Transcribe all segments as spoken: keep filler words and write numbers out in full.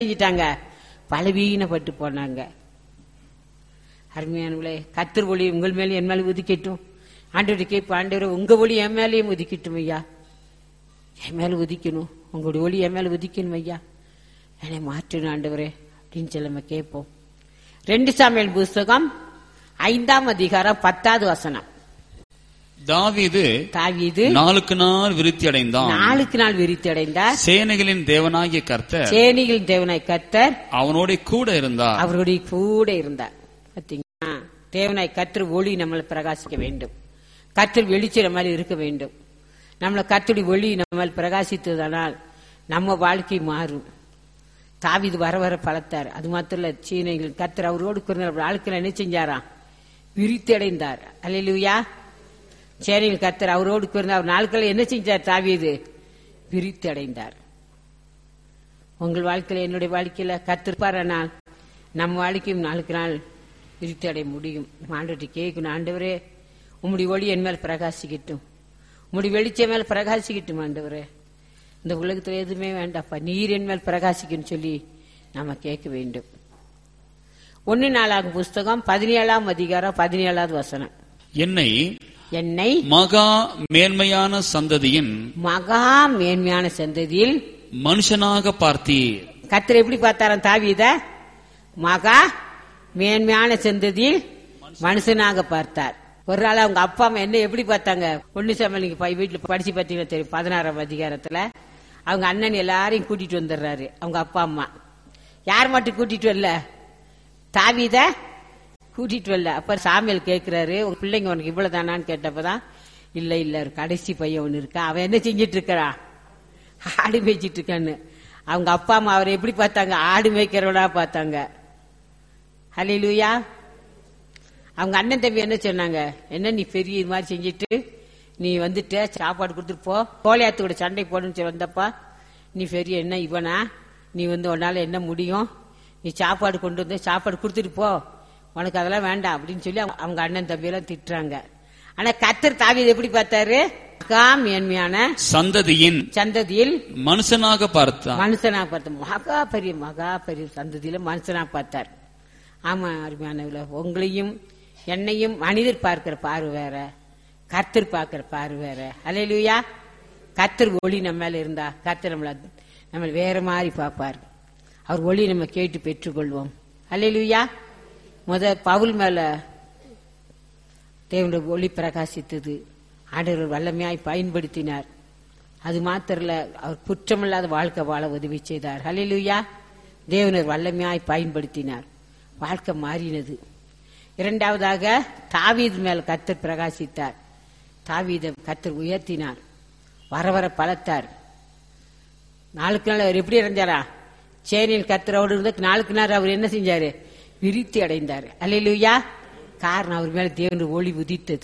செஞ்சிட்டாங்க, பலவீனப்பட்டு போனாங்க. அருமையானவர்களே, கர்த்தர் ஒளி உங்கள் மேலே என் மேலே உதிக்கட்டும். ஆண்டவரை கேட்ப, ஆண்டவரை உங்க ஒளி என் மேலேயும் உதிக்கட்டும் ஐயா, என் மேல உதிக்கணும், உங்களுடைய ஒளி என் மேல உதிக்கணும் ஐயா, என்னை மாற்றணும் ஆண்டவரே அப்படின்னு சொல்லி நம்ம கேட்போம். ரெண்டு சாமுவேல் புஸ்தகம் ஐந்தாம் அதிகாரம் பத்தாவது வசனம். தாவீது தாவீது நாளுக்கு நாள் விருத்தி அடைந்தான். நாளுக்கு நாள் விருத்தி அடைந்தார். சேனைகளின் தேவனாகிய கர்த்தர் சேனைகளின் தேவனாய் கர்த்தர் அவனோட கூட இருந்தார். அவருடைய கூட இருந்தார். பாத்தீங்களா, தேவனாய் கர்த்தர் ஒளி நம்மளை பிரகாசிக்க வேண்டும். கர்த்தர் வெளிச்சம் நம்ம மாதிரி இருக்க வேண்டும். நம்மளை கர்த்தருடைய ஒளி நம்ம பிரகாசித்ததனால் நம்ம வாழ்க்கை மாறும். தாவீது வர வர பலத்தார். அது மாத்திரம் இல்ல, சீனைகள் கர்த்தர் அவரோடு குறிந்த ஆட்கள் என்ன செஞ்சாராம்? விருத்தி அடைந்தார். அல்லேலூயா. சேனையில் கர்த்தர் அவரோடு குறிந்த அவர் நாட்கள் என்ன செஞ்சார்? தாவீது விருத்தி அடைந்தார். உங்கள் வாழ்க்கையில, என்னுடைய வாழ்க்கையில கர்த்தர் நம்ம வாழ்க்கையும் நாளுக்கு நாள் விருத்தி அடைய முடியும். ஆண்டவரை கேட்கணும், ஆண்டவரே உம்முடைய ஒளி என் மேல் பிரகாசிக்கட்டும், உம்முடைய வெளிச்சம் மேல் பிரகாசிக்கட்டும் ஆண்டவரே, இந்த உலகத்துல எதுவுமே வேண்டாப்பா, நீர் என் மேல் பிரகாசிக்கும் சொல்லி நாம கேட்க வேண்டும். ஒன்னு நாளாகும் புஸ்தகம் பதினேழாம் அதிகாரம் பதினேழாவது வசனம். என்னை என்னை மகா மேன்மையான சந்ததியின் மகா மேன்மையான சந்ததியில் மனுஷனாக பார்த்தீர். கர்த்தர் எப்படி பார்த்தாராம் தாவீத? மகா மேன்மையான சந்ததியில் மனுஷனாக பார்த்தார். ஒரு நாள் அவங்க அப்பா அம்மா என்ன எப்படி பார்த்தாங்க? ஒன்னு சாமுவேல் நீங்க வீட்டுல படிச்சு பார்த்தீங்கன்னா தெரியும். பதினாறாம் அதிகாரத்துல அவங்க அண்ணன் எல்லாரையும் கூட்டிட்டு வந்துடுறாரு. அவங்க அப்பா அம்மா யார் மட்டும் கூட்டிட்டு வரல? தாவீத கூட்டிட்டு வரல. அப்ப சாமுவேல் கேட்கிறாரு, உங்க பிள்ளைங்க உனக்கு இவ்வளவு தானான்னு கேட்டப்பதான், இல்ல இல்ல கடைசி பையன் ஒண்ணு இருக்கா, அவன் என்ன செஞ்சிட்டு இருக்கா? ஆடு மேய்ச்சிட்டு இருக்கான்னு. அவங்க அப்பா அம்மா அவரை எப்படி பார்த்தாங்க? ஆடு மேய்க்கிறவனா பார்த்தாங்க. ஹல்லேலூயா. அவங்க அண்ணன் தம்பி என்ன சொன்னாங்க? என்ன நீ பெரிய இது மாதிரி செஞ்சிட்டு நீ வந்துட்டு சாப்பாடு கொடுத்துட்டு போ, கோலியாத்தோட சண்டை போடுன்னு வந்தப்பா, நீ பெரிய என்ன இவனா, நீ வந்து உன்னால என்ன முடியும், நீ சாப்பாடு கொண்டு வந்து சாப்பாடு கொடுத்துட்டு போ, உனக்கு அதெல்லாம் வேண்டாம் அப்படின்னு சொல்லி அவங்க அண்ணன் தம்பி எல்லாம் திட்டுறாங்க. ஆனா கர்த்தர் தாவீதை எப்படி பார்த்தாரு? மகா மேன்மையான சந்ததியின் சந்ததியில் மனுஷனாக பார்த்தார். மனுஷனாக பார்த்தார். மகா பெரிய மகா பெரிய சந்ததியில மனுஷனா பார்த்தார். ஆமா அருமையானவர்களே, உங்களையும் என்னையும் மனிதர் பார்க்கிற பார்வை வேற, கர்த்தர் பார்க்கிற பார்வை வேற. அல்லேலூயா. கர்த்தர் ஒளி நம்ம மேல இருந்தா கர்த்தர் நம்மள நம்ம வேற மாதிரி பார்ப்பார். அவர் ஒளி நம்ம கேட்டு பெற்றுக்கொள்வோம். அல்லேலூயா. முத பவுல் மேல தேவனுடைய ஒளி பிரகாசித்தது. ஆண்டவர் வல்லமையாய் பயன்படுத்தினார். அது மாத்திரல, அவர் குற்றமில்லாத வாழ்க்கை வாழ உதவி செய்தார். அல்லேலூயா. தேவனர் வல்லமையாய் பயன்படுத்தினார். வாழ்க்கை மாறினது. இரண்டாவதாக தாவீது மேல் கர்த்தர் பிரகாசித்தார். தாவீதை கர்த்தர் உயர்த்தினார். வர வர பலத்தார். நாளுக்கு நாள் அவர் எப்படி இருந்தாரா? சேனையில் கர்த்தரோடு இருந்த நாளுக்கு நாள் அவர் என்ன செஞ்சாரு? விருத்தி அடைந்தார். அல்லேலூயா. காரணம் அவர் மேல தேவனுடைய ஒளி உதித்தது.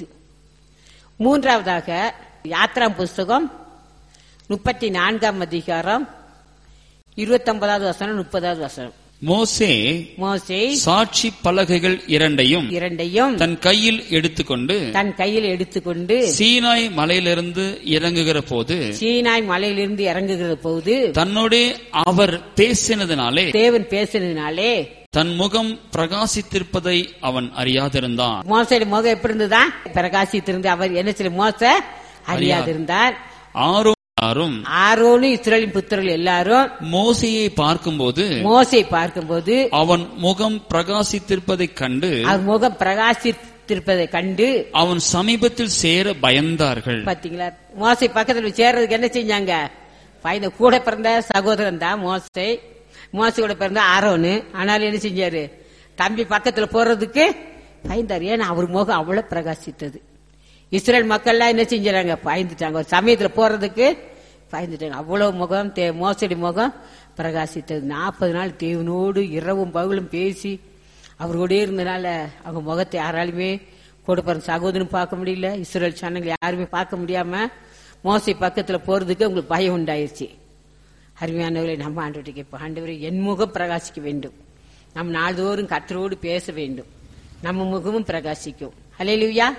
மூன்றாவதாக யாத்ராம் புஸ்தகம் முப்பத்தி நான்காம் அதிகாரம் இருபத்தி ஒன்பதாவது வசனம் முப்பதாவது வசனம். மோசே மோசே சாட்சி பலகைகள் இரண்டையும் இரண்டையும் தன் கையில் எடுத்துக்கொண்டு தன் கையில் எடுத்துக்கொண்டு சீனாய் மலையிலிருந்து இறங்குகிற போது சீனாய் மலையிலிருந்து இறங்குகிற போது தன்னோட அவர் பேசினதினாலே தேவன் பேசினதினாலே தன் முகம் பிரகாசித்திருப்பதை அவன் அறியாதிருந்தான். மோசடி முகம் எப்படி இருந்துதான்? பிரகாசித்திருந்து அவர் என்ன செய்ய மோச அறியாதிருந்தார். ஆரோ ஆரோனும் இஸ்ரவேலின் புத்திரர்கள் எல்லாரும் மோசையை பார்க்கும்போது மோசை பார்க்கும்போது அவன் முகம் பிரகாசித்திருப்பதை கண்டு அவர் முகம் பிரகாசித்திருப்பதை கண்டு அவன் சமீபத்தில் சேர பயந்தார்கள். பாத்தீங்களா? மோசை பக்கத்துல சேர்றதுக்கு என்ன செஞ்சாங்க? பயந்த கூட பிறந்த சகோதரன் தான் மோசை. மோசை கூட பிறந்த ஆரோனு. ஆனாலும் என்ன செஞ்சாரு? தம்பி பக்கத்துல போறதுக்கு பயந்தாரு. ஏன்னா அவர் முகம் அவ்வளவு பிரகாசித்தது. இஸ்ரேல் மக்கள் எல்லாம் என்ன செஞ்சாங்க? பயந்துட்டாங்க. ஒரு சமயத்துல போறதுக்கு பயந்துட்டாங்க. அவ்வளவு முகம் மோசடி முகம் பிரகாசித்தது. நாற்பது நாள் தேவனோடு இரவும் பகலும் பேசி அவரோட இருந்தனால அவங்க முகத்தை யாராலுமே கூட பிறந்த சகோதரனும் பார்க்க முடியல, இஸ்ரேல் சனங்களை யாருமே பார்க்க முடியாம மோசை பக்கத்துல போறதுக்கு உங்களுக்கு பயம் உண்டாயிருச்சு. அருமையானவர்களை, நம்ம ஆண்டவரை கேட்போம். ஆண்டவரை என் முகம் பிரகாசிக்க வேண்டும். நம்ம நாள்தோறும் கர்த்தரோடு பேச வேண்டும். நம்ம முகமும் பிரகாசிக்கும். அல்லேலூயா.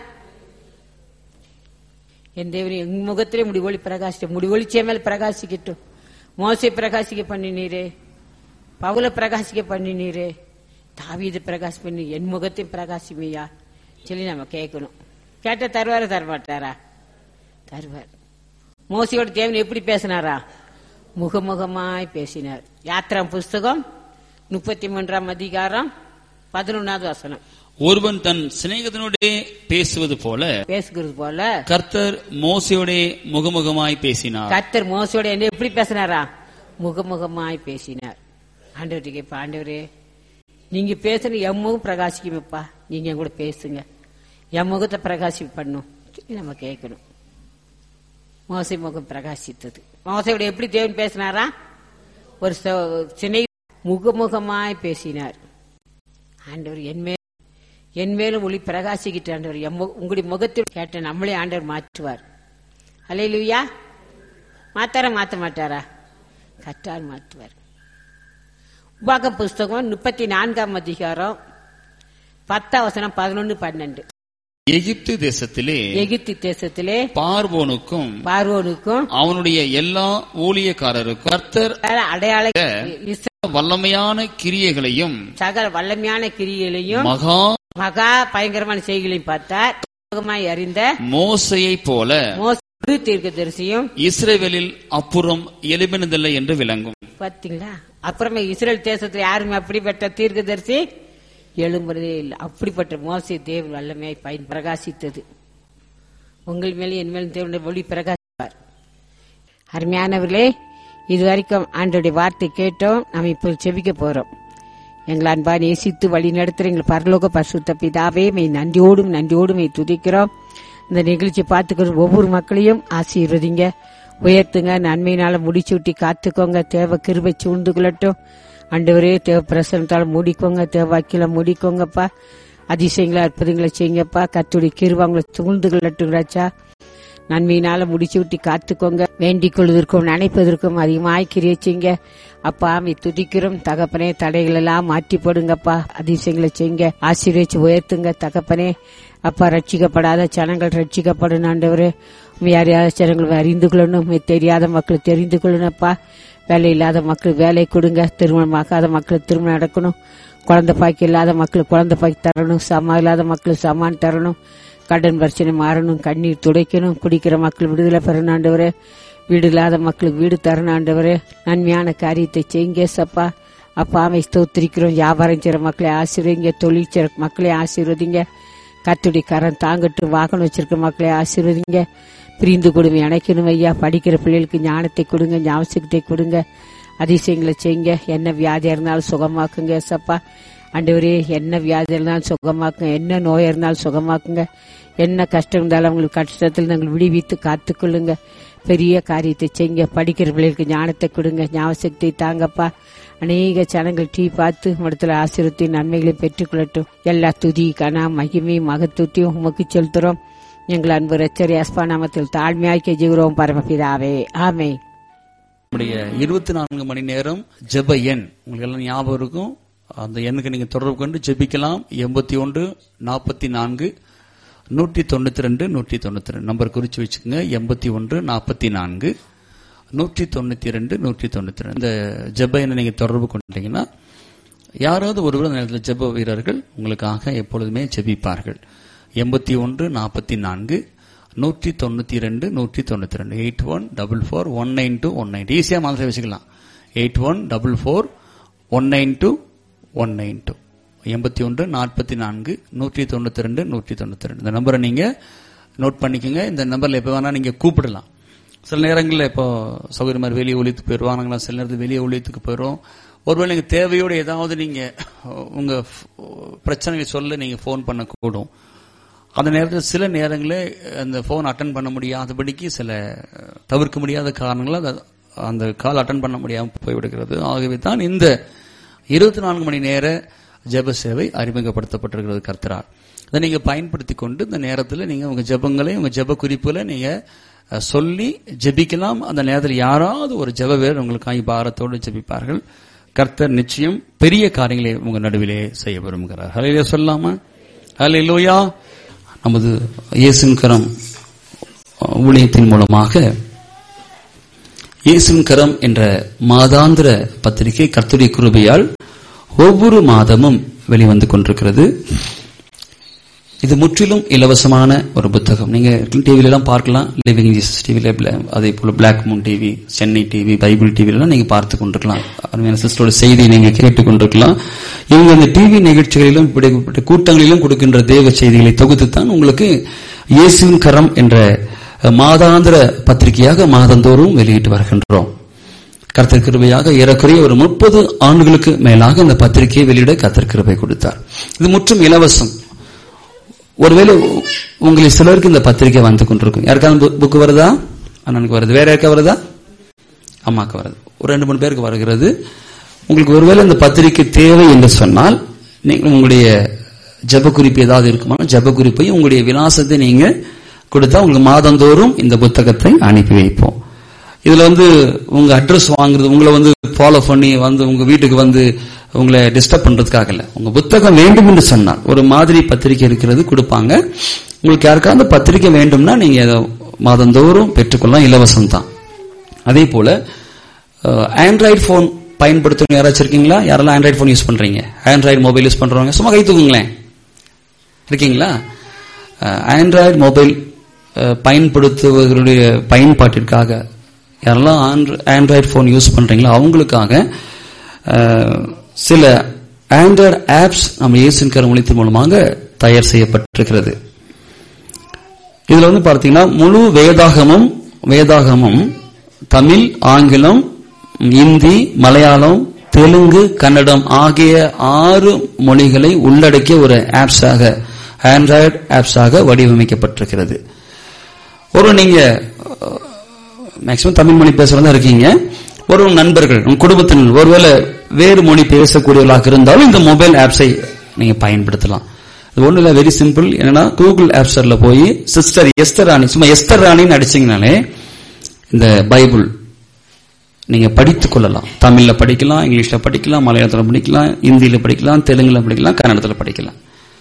என் தேவனே, என் முகத்திலே முடி ஒளி பிரகாசிக்க முடி ஒளிச்சே மேல் பிரகாசிக்கட்டும். மோசை பிரகாசிக்க பண்ணினீரே, பவுல பிரகாசிக்க பண்ணினீரே, தாவீது பிரகாஷ் பண்ணி என் முகத்தையும் பிரகாசிமையா சொல்லி நம்ம கேட்கணும். கேட்ட தருவார தரமாட்டாரா? தருவார். மோசையோட தேவன் எப்படி பேசினாரா? முகமுகமாய் பேசினார். யாத்ரா புஸ்தகம் முப்பத்தி மூன்றாம் அதிகாரம் பதினொன்னாவது வசனம். ஒருவன் தன் சிநேகிதனோடே பேசுவது போல பேசுகிறது போல கர்த்தர் மோசையோட முகமுகமாய் பேசினார். கர்த்தர் மோசையோட என்ன எப்படி பேசினாரா? முகமுகமாய் பேசினார். ஆண்டவர்கிட்ட கேட்ப, ஆண்டவரே நீங்க பேசுன என் முகம் பிரகாசிக்குமப்பா, நீங்க என் கூட பேசுங்க, என் முகத்தை பிரகாசி பண்ணும் நம்ம கேட்கணும். மோசை முகம் பிரகாசித்தது. மோசையோட எப்படி தேவன் பேசினாரா? ஒரு சினை முகமுகமாய் பேசினார். ஆண்டவர் என்மே என் மேலும் ஒளி பிரகாசிக்கிட்டு ஆண்டவர் உங்களுடைய முகத்தில் கேட்ட நம்மளே ஆண்டவர் மாற்றுவார். அல்லேலூயா. மாத்தாரா? மாத்த மாட்டாரா? கட்டால் மாற்றுவார். உபாகம் புஸ்தகம் முப்பத்தி நான்காம் அதிகாரம் பத்தாம் வசனம் பதினொன்னு பன்னெண்டு. எகிப்து தேசத்திலே எகிப்து தேசத்திலே பார்வோனுக்கும் பார்வோனுக்கும் அவனுடைய எல்லா ஊழியக்காரருக்கும் கர்த்தர் அடையாள வல்லமையான கிரியைகளையும் சகல வல்லமையான கிரியைகளையும் மகா மகா பயங்கரமான செய்திகளையும் பார்த்தார். அறிந்த மோசையை போல மோசே தீர்க்கதரிசியும் இஸ்ரவேலில் அப்புறம் எழுப்பினதில்லை என்று விளங்கும். பாத்தீங்களா? அப்புறமே இஸ்ரேல் தேசத்துல யாருமே அப்படிப்பட்ட தீர்க்கதரிசி எழும்புறதே இல்லை. அப்படிப்பட்ட மோசே தேவன் வல்லமையாய் பயன் பிரகாசித்தது. உங்கள் மேலே என் மேலும் தேவனுடைய ஒளி பிரகாசிப்பார். அருமையானவர்களே, இதுவரைக்கும் ஆண்டவருடைய வார்த்தை கேட்டோம். நாம் இப்போ செபிக்க போறோம். எங்கள் அன்பா நேசித்து வழி நடத்துற எங்கள் பரலோக பரிசுத்த பிதாவே, மெய் நன்றியோடும் நன்றியோடும் மெய் துதிக்கிறோம். இந்த நிகழ்ச்சி பார்த்துக்கிற ஒவ்வொரு மக்களையும் ஆசீர்வதிங்க, உயர்த்துங்க, நன்மையினால முடிச்சு விட்டி காத்துக்கோங்க. தேவ கிருபை சூழ்ந்து கொள்ளட்டும். ஆண்டவரே, தேவ பிரசனத்தால மூடிக்கோங்க, தேவ வாக்கில மூடிக்கோங்கப்பா. அதிசயங்களா அற்புதங்களை செய்யுங்கப்பா. கர்த்தருடைய கிருபை அவங்களை சூழ்ந்து கொள்ளட்டுங்களாச்சா. நன்மையினால முடிச்சு விட்டு காத்துக்கோங்க. வேண்டிக் கொள்வதற்கும் நினைப்பதற்கும் அதிகமாய் கிரியை செய்யுங்க அப்பா. அவை துதிக்கிறோம் தகப்பனே. தடைகள் எல்லாம் மாற்றி போடுங்கப்பா. அதிசயங்களை செய்யுங்க, ஆசீர்வதிச்சு உயர்த்துங்க தகப்பனே. அப்பா, ரட்சிக்கப்படாத ஜனங்கள் ரட்சிக்கப்படணும் ஆண்டவரே. யார் யார் ஜனங்கள் அறிந்து கொள்ளணும், தெரியாத மக்கள் தெரிந்து கொள்ளணும்ப்பா. வேலை இல்லாத மக்கள் வேலை கொடுங்க, திருமணம் ஆகாத மக்களுக்கு திருமணம் நடக்கணும், குழந்தை பாக்கி இல்லாத மக்களுக்கு குழந்தை பாக்கி தரணும், சமா இல்லாத மக்களுக்கு சமான் தரணும், கடன் பிரச்சனை மாறணும், கண்ணீர் துடைக்கணும், குடிக்கிற மக்கள் விடுதலை பெறணும் ஆண்டவரே. வீடு இல்லாத மக்களுக்கு வீடு தரணும் ஆண்டவரே. நன்மையான காரியத்தை செய்யுங்க சப்பா. அப்பா, அவை ஸ்தோத்திரிக்கிறோம். வியாபாரம் செய்யற மக்களை ஆசீர்வதிங்க, தொழில் செய்யற மக்களை ஆசீர்வதிங்க. கர்த்தருடைய கரம் தாங்கட்டு வாகனம் வச்சிருக்க மக்களை ஆசீர்வதிங்க. பிரிந்து கொடுமை அணைக்கணும் ஐயா. படிக்கிற பிள்ளைகளுக்கு ஞானத்தை கொடுங்க, ஞாபகத்தை கொடுங்க. அதிசயங்களை செய்யுங்க. என்ன வியாதியா இருந்தாலும் சுகமாக்குங்க சப்பா. ஆண்டவரே, என்ன வியாதி இருந்தாலும் சுகமாக்குங்க, என்ன நோயா இருந்தாலும் சுகமாக்குங்க, என்ன கஷ்டம் இருந்தாலும் அவங்களுக்கு கஷ்டத்தில் நாங்கள் விடுவித்து காத்துக்கொள்ளுங்க. பெரிய காரியத்தை செய்யுங்க. படிக்கிற பிள்ளைகளுக்கு ஞானத்தை கொடுங்க, ஞாபகத்தை தாங்கப்பா. அநேக ஜனங்கள் டீ பார்த்து மடத்துல ஆசீர்வத்தின் நன்மைகளை பெற்றுக்கொள்ளட்டும். எல்லா துதி கனா மகிமை மகத்துவத்தையும் உமக்கு செலுத்துறோம். எங்கள் அன்பு ரட்சகர் இயேசு நாமத்தில் தாழ்மையாய் கெஞ்சுகிறோம் பரமபிதாவே, ஆமென். நம்முடைய இருபத்தி நான்கு மணி நேரம் ஜெப எண் உங்களுக்கு எல்லாம் ஞாபகம் இருக்கும். அந்த எண்ணுக்கு நீங்க தொடர்பு கொண்டு ஜெபிக்கலாம். எண்பத்தி ஒன்று நாற்பத்தி நான்கு நூற்றி தொண்ணூத்தி ரெண்டு நூற்றி தொண்ணூத்தி ரெண்டு நம்பர் குறிச்சு வச்சுக்கோங்க. எண்பத்தி ஒன்று நாற்பத்தி நான்கு நூற்றி தொண்ணூத்தி ரெண்டு நூற்றி தொண்ணூத்தி ரெண்டு இந்த ஜெப எண்ணை நீங்க தொடர்பு கொண்டீங்கன்னா யாராவது ஒருவர் அந்த நேரத்தில் ஜெப வீரர்கள் உங்களுக்காக எப்பொழுதுமே ஜெபிப்பார்கள். எண்பத்தி ஒன்று நாற்பத்தி நான்கு நூற்றி தொண்ணூத்தி ரெண்டு நூற்றி தொண்ணூத்தி ரெண்டு eight one double four one nine two one nine ஈஸியா மாதிரி வச்சுக்கலாம். Eight one double four one nine two one nine two எண்பத்தி ஒன்று நாற்பத்தி நான்கு நூற்றி தொண்ணூத்தி ரெண்டு நூற்றி தொண்ணூத்தி ரெண்டு இந்த நம்பரை நீங்க நோட் பண்ணிக்கோங்க. இந்த நம்பர்ல எப்ப வேணா நீங்க கூப்பிடலாம். சில நேரங்களில் இப்போ சௌகரிய மாதிரி வெளியே ஒழித்துக்கு போயிடுவாங்களா, சில நேரத்தில் வெளியே ஒழித்துக்கு போயிடும். ஒருவேளை நீங்க தேவையோடு ஏதாவது நீங்க உங்க பிரச்சனையை சொல்ல நீங்க போன் பண்ண கூடும். அந்த நேரத்தில் சில நேரங்களில் அந்த போன் அட்டன் பண்ண முடியாதபடிக்கு சில தவிர்க்க முடியாத காரணங்களால் அந்த கால் அட்டன் பண்ண முடியாமல் போய்விடுகிறது. ஆகவே தான் இந்த இருபத்தி நான்கு மணி நேர ஜெப சேவை அறிமுகப்படுத்தப்பட்டிருக்கிறது கர்த்தரால். அதை நீங்க பயன்படுத்தி கொண்டு இந்த நேரத்தில் நீங்க உங்க ஜெபங்களை உங்க ஜெப குறிப்புகளை நீங்க சொல்லி ஜெபிக்கலாம். அந்த நேரத்தில் யாராவது ஒரு ஜெப வீரர் உங்களுக்காக பாரத்தோடு ஜெபிப்பார்கள். கர்த்தர் நிச்சயம் பெரிய காரியங்களை உங்க நடுவிலே செய்ய விரும்புகிறார். ஹல்லேலூயா சொல்லாமா? ஹல்லேலூயா. நமது இயேசுவின் கரம் ஊழியத்தின் மூலமாக இயேசுவின் கரம் என்ற மாதாந்திர பத்திரிகை கர்த்தருடைய கிருபையால் ஒவ்வொரு மாதமும் வெளிவந்து கொண்டிருக்கிறது. இது முற்றிலும் இலவசமான ஒரு புத்தகம். நீங்க டிவில எல்லாம் பார்க்கலாம். லிவிங் ஜீசஸ் டிவில, அதே போல black Moon TV, Chennai TV, Bible டிவிலாம் நீங்க பார்த்து கொண்டிருக்கலாம். அருமையான சிஸ்டரோட செய்தியை நீங்க கேட்டுக் கொண்டிருக்கலாம். இவங்க அந்த டிவி நிகழ்ச்சிகளிலும் இப்படிப்பட்ட கூட்டங்களிலும் கொடுக்கின்ற தேவ செய்திகளை தொகுத்துத்தான் உங்களுக்கு இயேசுவின் கரம் என்ற மாதாந்திர பத்திரிகையாக மாதந்தோறும் வெளியிட்டு வருகின்றோம். கர்த்தர் கிருபையாக ஏறக்குறைய ஒரு முப்பது ஆண்டுகளுக்கு மேலாக அந்த பத்திரிகையை வெளியிட கர்த்தர் கிருபை கொடுத்தார். இது முற்றும் இலவசம். ஒருவேளை உங்களை சிலருக்கு இந்த பத்திரிகை வந்து கொண்டிருக்கும். யாருக்காவது புக்கு வருதா? அண்ணனுக்கு வருது. வேற யாருக்கா வருதா? அம்மாக்கு வருது. ஒரு ரெண்டு மூணு பேருக்கு வருகிறது. உங்களுக்கு ஒருவேளை இந்த பத்திரிகை தேவை என்று சொன்னால் நீங்கள் உங்களுடைய ஜப குறிப்பு ஏதாவது இருக்குமா, ஜப குறிப்பையும் உங்களுடைய விலாசத்தை நீங்க கொடுத்தா உங்களுக்கு மாதந்தோறும் இந்த புத்தகத்தை அனுப்பி வைப்போம். இதுல வந்து உங்க அட்ரஸ் வாங்குறது, உங்களை வந்து ஃபாலோ பண்ணி வந்து உங்க வீட்டுக்கு வந்து உங்களை டிஸ்டர்ப் பண்றதுக்காக இல்ல. உங்க புத்தகம் வேண்டும் என்று சொன்னால் ஒரு மாதிரி பத்திரிகை இருக்கிறது கொடுப்பாங்க. உங்களுக்கு யாருக்காவது பத்திரிகை வேண்டும்னா நீங்க மாதந்தோறும் பெற்றுக்கொள்ளலாம், இலவசம் தான். அதே போல ஆண்ட்ராய்டு போன் பயன்படுத்த யாராச்சும் இருக்கீங்களா? யாரெல்லாம் ஆண்ட்ராய்டு போன் யூஸ் பண்றீங்க? ஆண்ட்ராய்டு மொபைல் யூஸ் பண்றவங்க சும்மா கை தூக்குங்களேன். இருக்கீங்களா? ஆண்ட்ராய்டு மொபைல் பயன்படுத்துவர்களுடைய பயன்பாட்டிற்காக யாரெல்லாம் ஆண்ட்ராய்டு போன் யூஸ் பண்றீங்களோ அவங்களுக்காக சில ஆண்ட்ராய்டு ஆப்ஸ் நம்ம இயேசுவின் கரம் ஊழியத்தின் மூலமாக தயார் செய்யப்பட்டிருக்கிறது. இதுல வந்து பார்த்தீங்கன்னா முழு வேதாகமும் வேதாகமும் தமிழ், ஆங்கிலம், இந்தி, மலையாளம், தெலுங்கு, கன்னடம் ஆகிய ஆறு மொழிகளை உள்ளடக்கிய ஒரு ஆப்ஸாக, ஆண்ட்ராய்டு ஆப்ஸாக வடிவமைக்கப்பட்டிருக்கிறது. ஒரு நீங்க மேக்சிமம் தமிழ் மொழி பேசுறதா இருக்கீங்க, ஒரு நண்பர்கள் உங்க குடும்பத்தினர் ஒருவேளை வேறு மொழி பேசக்கூடியவர்களாக இருந்தாலும் இந்த மொபைல் ஆப்ஸை நீங்க பயன்படுத்தலாம். இது ஒண்ணு இல்ல, வெரி சிம்பிள். என்னன்னா கூகுள் ஆப் ஸ்டோர்ல போய் சிஸ்டர் எஸ்தர் ராணி, சும்மா எஸ்தர் ராணின்னு அடிச்சீங்கனாலே இந்த பைபிள் நீங்க படித்துக் கொள்ளலாம். தமிழ்ல படிக்கலாம், இங்கிலீஷ்ல படிக்கலாம், மலையாளத்துல படிக்கலாம், இந்தியில படிக்கலாம், தெலுங்குல படிக்கலாம், கன்னடத்துல படிக்கலாம்.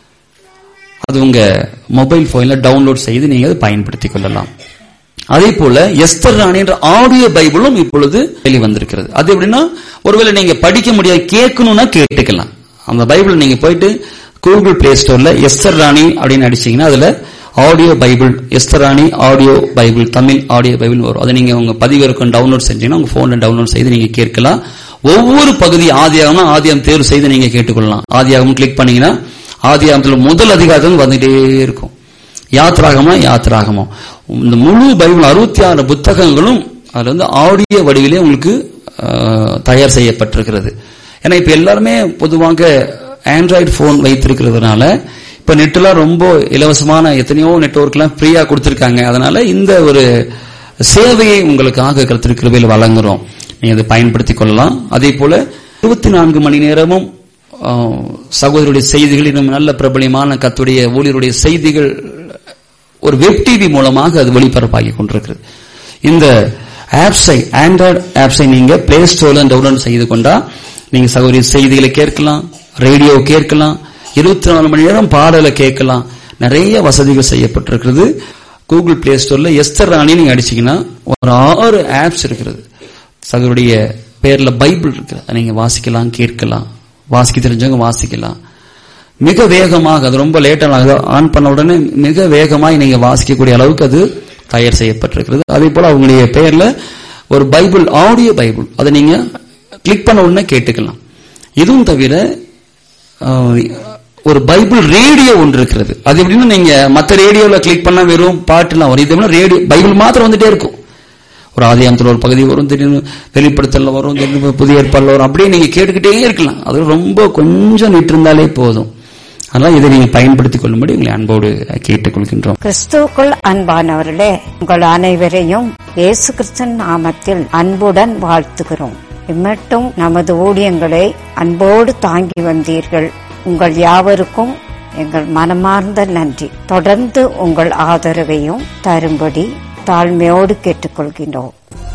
அது உங்க மொபைல் போன்ல டவுன்லோட் செய்து நீங்க அதை பயன்படுத்திக் கொள்ளலாம். அதே போல எஸ்தர் ராணி என்ற ஆடியோ பைபிளும் இப்பொழுது வெளிவந்திருக்கிறது. அது எப்படின்னா ஒருவேளை நீங்க படிக்க முடியாது, கேட்கணும்னா கேட்டுக்கலாம். அந்த பைபிள் நீங்க போயிட்டு கூகுள் பிளே ஸ்டோர்ல எஸ்தர் ராணி அப்படின்னு அடிச்சீங்கன்னா அதுல ஆடியோ பைபிள், எஸ்தர் ராணி audio Bible, Tamil audio Bible வரும். அதை நீங்க உங்க பதிவிறக்கம் டவுன்லோட் செஞ்சீங்கன்னா உங்க போன்ல டவுன்லோட் செய்து நீங்க கேட்கலாம். ஒவ்வொரு பகுதி ஆதியாகம்னா ஆதியாகம் தேர்வு செய்து நீங்க கேட்டுக்கொள்ளலாம். ஆதியாகம் கிளிக் பண்ணீங்கன்னா ஆதியாகத்துல முதல் அதிகாரம் வந்துட்டே இருக்கும். யாத்ராகமா யாத்ராகமா இந்த முழு பைபிள் அறுபத்தி ஆறு புத்தகங்களும் அதுல வந்து ஆடியோ வடிவிலே உங்களுக்கு தயார் செய்யப்பட்டிருக்கிறது. ஏன்னா இப்ப எல்லாருமே பொதுவாக ஆண்ட்ராய்டு போன் வைத்திருக்கிறதுனால இப்ப நெட்லாம் ரொம்ப இலவசமான எத்தனையோ நெட்வொர்க் எல்லாம் ஃப்ரீயா கொடுத்திருக்காங்க. அதனால இந்த ஒரு சேவையை உங்களுக்காக கர்த்தர் கிருபையில் வழங்குறோம். நீங்க அதை பயன்படுத்திக் கொள்ளலாம். அதே போல இருபத்தி நான்கு மணி நேரமும் சகோதரருடைய செய்திகள், இன்னும் நல்ல பிரபலியமான கர்த்தருடைய ஊழியருடைய செய்திகள் ஒரு வெப் டிவி மூலமாக அது ஒளிபரப்பாகி கொண்டிருக்கிறது. இந்த ஆப்ஸை, ஆண்ட்ராய்டு ஆப்ஸை நீங்க பிளே ஸ்டோர்ல டவுன்லோட் செய்து கொண்டா நீங்க சகோதரி செய்திகளை கேட்கலாம், ரேடியோ கேட்கலாம், இருபத்தி நாலு மணி நேரம் பாடலை கேட்கலாம். நிறைய வசதிகள் செய்யப்பட்டிருக்கிறது. கூகுள் பிளே ஸ்டோர்ல எஸ்தர் ராணி நீங்க அடிச்சீங்கன்னா ஒரு ஆறு ஆப்ஸ் இருக்கிறது. சகோதரிய பேர்ல பைபிள் இருக்கு, நீங்க வாசிக்கலாம், கேட்கலாம். வாசிக்க தெரிஞ்சவங்க வாசிக்கலாம். மிக வேகமாக, அது ரொம்ப லேட்டாக ஆன் பண்ண உடனே மிக வேகமாக நீங்க வாசிக்கக்கூடிய அளவுக்கு அது தயார் செய்யப்பட்டிருக்கிறது. அதே போல அவங்களுடைய பெயர்ல ஒரு பைபிள், ஆடியோ பைபிள், அதை நீங்க கிளிக் பண்ண உடனே கேட்டுக்கலாம். இதுவும் தவிர ஒரு பைபிள் ரேடியோ ஒன்று இருக்கிறது. அது எப்படின்னா நீங்க மற்ற ரேடியோல கிளிக் பண்ணா வெறும் பாட்டுலாம் வரும். இது ரேடியோ பைபிள் மாத்திரம் வந்துட்டே இருக்கும். ஒரு ஆதியாகமத்தில் ஒரு பகுதி வரும், திடீர்னு வெளிப்படுத்தல வரும், திடீர்னு புதிய ஏற்பாடுல வரும். அப்படியே நீங்க கேட்டுக்கிட்டே இருக்கலாம். அது ரொம்ப கொஞ்சம் நிட்டு இருந்தாலே போதும். அதனால இதை நீங்க பயன்படுத்திக் கொள்ளும்படி உங்களை அன்போடு கேட்டுக் கொள்கின்றோம். கிறிஸ்துவுக்குள் அன்பானவர்களே, உங்கள் அனைவரையும் இயேசு கிறிஸ்துவின் நாமத்தில் அன்புடன் வாழ்த்துகிறோம். இம்மட்டும் நமது ஊழியங்களை அன்போடு தாங்கி வந்தீர்கள். உங்கள் யாவருக்கும் எங்கள் மனமார்ந்த நன்றி. தொடர்ந்து உங்கள் ஆதரவையும் தரும்படி தாழ்மையோடு கேட்டுக்கொள்கின்றோம்.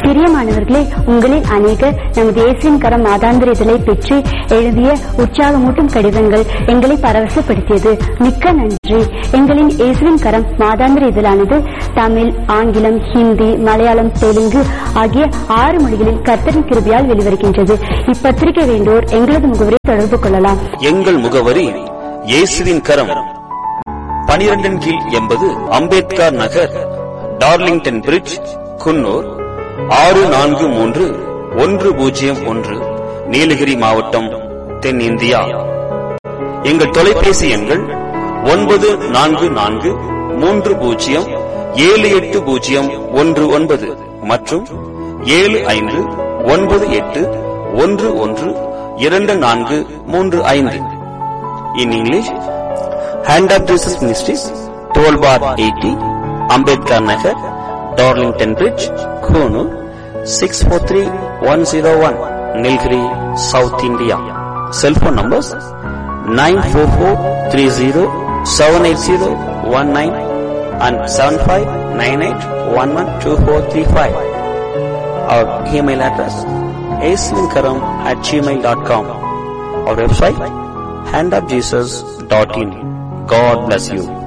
பிரியமானவர்களே, உங்களில் அநேகர் நமது இயேசுவின் கரம் மாதாந்திர இதழை பெற்று எழுதிய உற்சாகமூட்டும் கடிதங்கள் எங்களை பரவசப்படுத்தியது. மிக்க நன்றி. எங்களின் இயேசுவின் கரம் மாதாந்திர இதழானது தமிழ், ஆங்கிலம், ஹிந்தி, மலையாளம், தெலுங்கு ஆகிய ஆறு மொழிகளில் கர்த்தரின் கிருபையால் வெளிவருகின்றது. இப்பத்திரிகை வேண்டோர் எங்களது முகவரை தொடர்பு கொள்ளலாம். எங்கள் முகவரி இயேசுவின் கரம், பனிரெண்டின் கீழ் எண்பது அம்பேத்கர் நகர், டார்லிங்டன் பிரிட்ஜ், குன்னூர் ஆறு நான்கு மூன்று ஒன்று பூஜ்ஜியம் ஒன்று, நீலகிரி மாவட்டம், தென்னிந்தியா. எங்கள் தொலைபேசி எண்கள் ஒன்பது நான்கு நான்கு மூன்று பூஜ்ஜியம் ஏழு எட்டு பூஜ்ஜியம் ஒன்று ஒன்பது மற்றும் ஏழு ஐந்து ஒன்பது எட்டு ஒன்று ஒன்று இரண்டு நான்கு மூன்று ஐந்து. In English, hand of Jesus ministries, twelve bar eighty, Ambedkar Nagar, Darlington bridge, Coonoor six four three one zero one, Nilgiri, south India. Cellphone numbers nine four four three zero seven eight zero one nine and seven five nine eight one one two four three five. Our email address aislinkaram at gmail dot com. Our website hand of jesus dot in. God bless you.